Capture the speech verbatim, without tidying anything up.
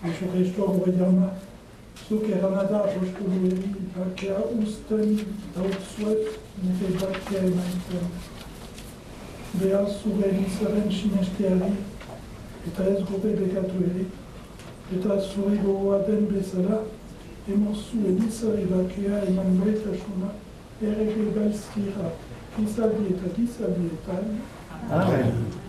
Eixo Royama, zuk eramada apostu dueri, bakea usten dautzuet, nire bakea eman zen. Behar zure izaren sinesteari, eta ez gobe bekatu ere, eta zure gogoa den bezala, emorzu edizari bakea eman baitasuna, errege gaizkira, gizaldi eta gizaldietan. Amen.